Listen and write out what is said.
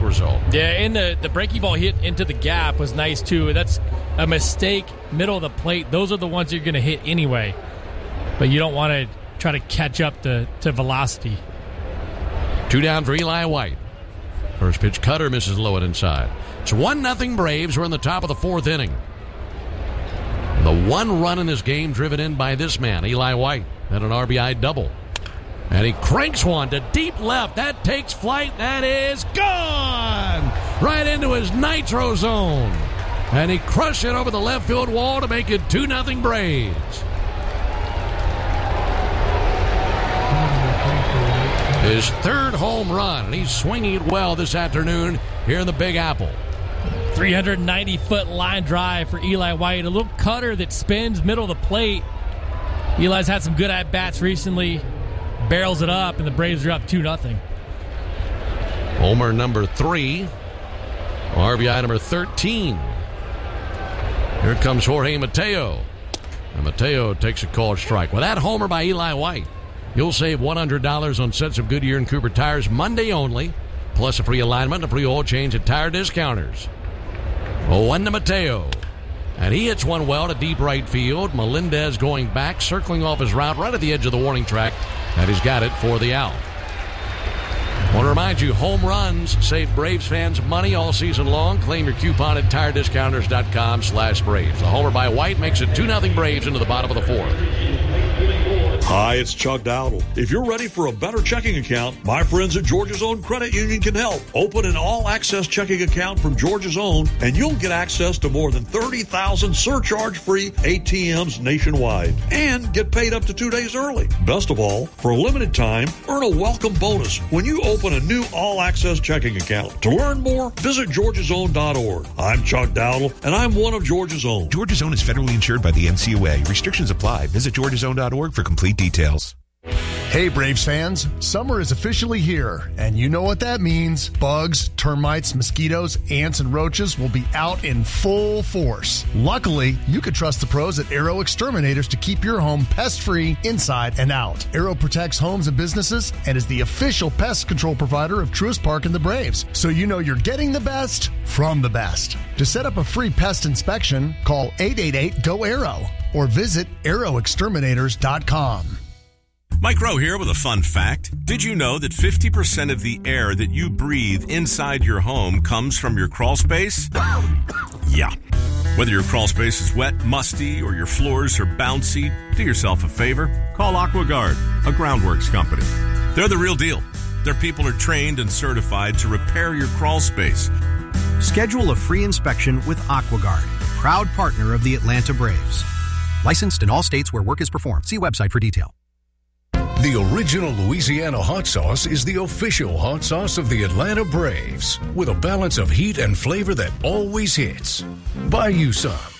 result. Yeah, and the breaking ball hit into the gap was nice, too. That's a mistake, middle of the plate. Those are the ones you're going to hit anyway. But you don't want to try to catch up to velocity. 2 down for Eli White. First pitch cutter misses low and inside. It's 1-0 Braves. We're in the top of the 4th inning. The one run in this game driven in by this man, Eli White, had an RBI double. And he cranks one to deep left. That takes flight. That is gone! Right into his nitro zone. And he crushed it over the left field wall to make it 2-0 Braves. His 3rd home run, and he's swinging it well this afternoon here in the Big Apple. 390-foot line drive for Eli White. A little cutter that spins middle of the plate. Eli's had some good at-bats recently. Barrels it up, and the Braves are up 2-0. Homer number 3. RBI number 13. Here comes Jorge Mateo. And Mateo takes a called strike. With that homer by Eli White, you'll save $100 on sets of Goodyear and Cooper tires Monday only, plus a free alignment and a free oil change at Tire Discounters. 1 to Mateo. And he hits one well to deep right field. Melendez going back, circling off his route right at the edge of the warning track. And he's got it for the out. I want to remind you, home runs save Braves fans money all season long. Claim your coupon at TireDiscounters.com/Braves. A homer by White makes it 2-0 Braves into the bottom of the 4th. Hi, it's Chuck Dowdle. If you're ready for a better checking account, my friends at Georgia's Own Credit Union can help. Open an all-access checking account from Georgia's Own, and you'll get access to more than 30,000 surcharge-free ATMs nationwide, and get paid up to 2 days early. Best of all, for a limited time, earn a welcome bonus when you open a new all-access checking account. To learn more, visit georgiasown.org. I'm Chuck Dowdle, and I'm one of Georgia's Own. Georgia's Own is federally insured by the NCUA. Restrictions apply. Visit georgiasown.org for complete details. Hey, Braves fans, summer is officially here, and you know what that means. Bugs, termites, mosquitoes, ants, and roaches will be out in full force. Luckily, you could trust the pros at Aero Exterminators to keep your home pest-free inside and out. Aero protects homes and businesses and is the official pest control provider of Truist Park and the Braves, so you know you're getting the best from the best. To set up a free pest inspection, call 888-GO-AERO or visit aeroexterminators.com. Mike Rowe here with a fun fact. Did you know that 50% of the air that you breathe inside your home comes from your crawl space? Yeah. Whether your crawl space is wet, musty, or your floors are bouncy, do yourself a favor. Call AquaGuard, a groundworks company. They're the real deal. Their people are trained and certified to repair your crawl space. Schedule a free inspection with AquaGuard, proud partner of the Atlanta Braves. Licensed in all states where work is performed. See website for detail. The original Louisiana hot sauce is the official hot sauce of the Atlanta Braves, with a balance of heat and flavor that always hits. Buy you some.